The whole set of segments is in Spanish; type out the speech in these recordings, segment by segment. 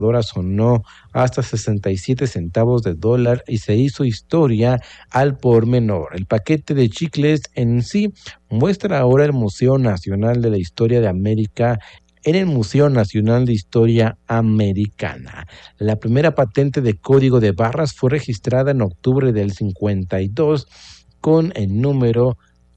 sonó hasta 67 centavos de dólar y se hizo historia al por menor. El paquete de chicles en sí muestra ahora el Museo Nacional de la Historia de América en el Museo Nacional de Historia Americana. La primera patente de código de barras fue registrada en octubre del 52 con el número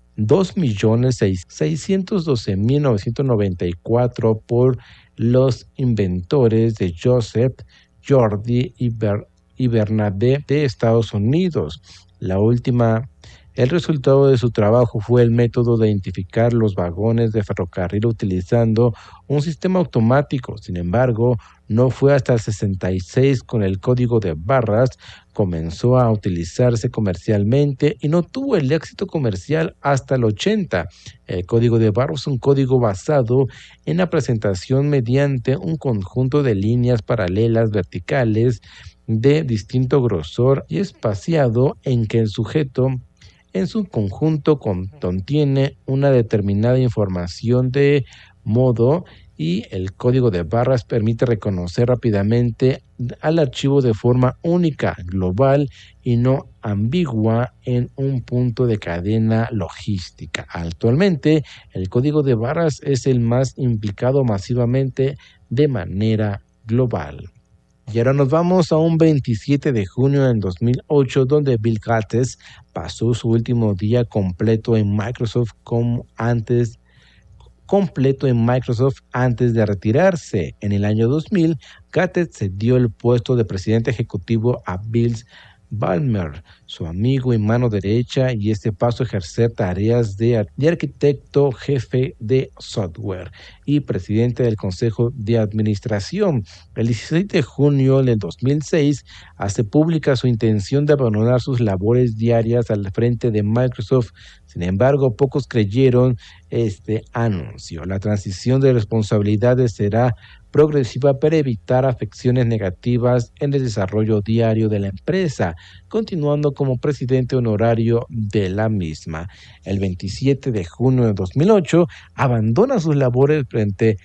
2.612.994 por los inventores de Joseph, Jordi y Bernabé de Estados Unidos. El resultado de su trabajo fue el método de identificar los vagones de ferrocarril utilizando un sistema automático. Sin embargo, no fue hasta el 66 con el código de barras comenzó a utilizarse comercialmente y no tuvo el éxito comercial hasta el 80. El código de barras es un código basado en la presentación mediante un conjunto de líneas paralelas verticales de distinto grosor y espaciado en que el sujeto en su conjunto contiene una determinada información de modo y el código de barras permite reconocer rápidamente al archivo de forma única, global y no ambigua en un punto de cadena logística. Actualmente, el código de barras es el más implicado masivamente de manera global. Y ahora nos vamos a un 27 de junio del 2008, donde Bill Gates pasó su último día completo en Microsoft antes de retirarse. En el año 2000, Gates cedió el puesto de presidente ejecutivo a Bill Ballmer, su amigo y mano derecha, y este paso a ejercer tareas de arquitecto jefe de software y presidente del Consejo de Administración. El 16 de junio del 2006 hace pública su intención de abandonar sus labores diarias al frente de Microsoft. Sin embargo, pocos creyeron este anuncio. La transición de responsabilidades será progresiva para evitar afecciones negativas en el desarrollo diario de la empresa, continuando como presidente honorario de la misma. El 27 de junio de 2008 abandona sus labores frente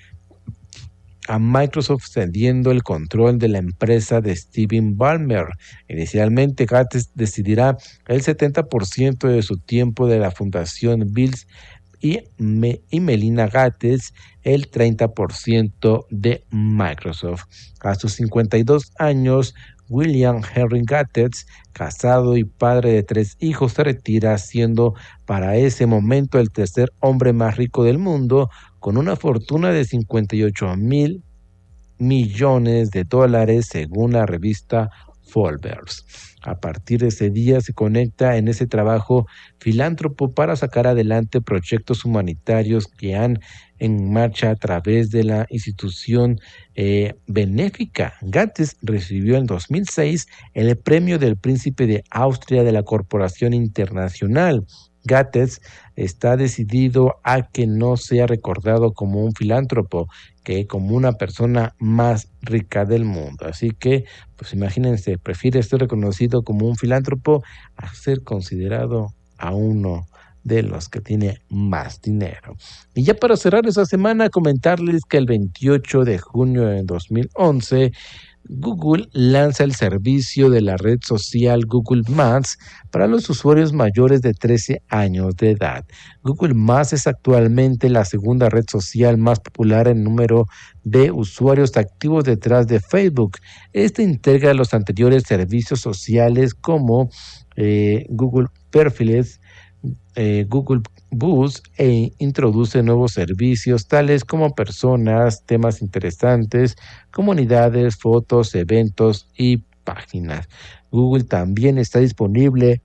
a Microsoft, cediendo el control de la empresa de Steven Ballmer. Inicialmente, Gates decidirá el 70% de su tiempo de la fundación Bill y Melinda Gates el 30% de Microsoft. A sus 52 años, William Henry Gates, casado y padre de 3 hijos, se retira siendo para ese momento el tercer hombre más rico del mundo, con una fortuna de $58,000 millones según la revista Forbes. A partir de ese día se conecta en ese trabajo filántropo para sacar adelante proyectos humanitarios que han en marcha a través de la institución benéfica. Gates recibió en 2006 el premio del Príncipe de Austria de la Corporación Internacional. Gates está decidido a que no sea recordado como un filántropo, que como una persona más rica del mundo. Así que, pues imagínense, prefiere ser reconocido como un filántropo a ser considerado a uno de los que tiene más dinero. Y ya para cerrar esa semana, comentarles que el 28 de junio de 2011, Google lanza el servicio de la red social Google Maps para los usuarios mayores de 13 años de edad. Google Maps es actualmente la segunda red social más popular en número de usuarios activos detrás de Facebook. Este integra los anteriores servicios sociales como Google Perfiles, Google Bus e introduce nuevos servicios tales como personas, temas interesantes, comunidades, fotos, eventos y páginas. Google también está disponible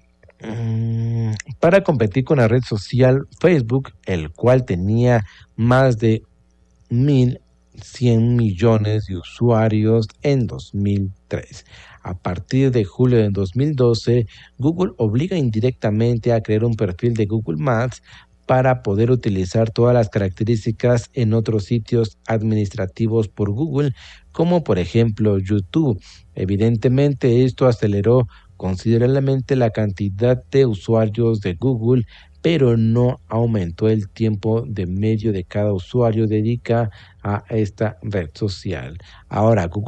para competir con la red social Facebook, el cual tenía más de 1.100 millones de usuarios en 2003. A partir de julio de 2012, Google obliga indirectamente a crear un perfil de Google Maps para poder utilizar todas las características en otros sitios administrativos por Google, como por ejemplo YouTube. Evidentemente, esto aceleró considerablemente la cantidad de usuarios de Google, pero no aumentó el tiempo de medio de cada usuario dedica a esta red social. Ahora, Google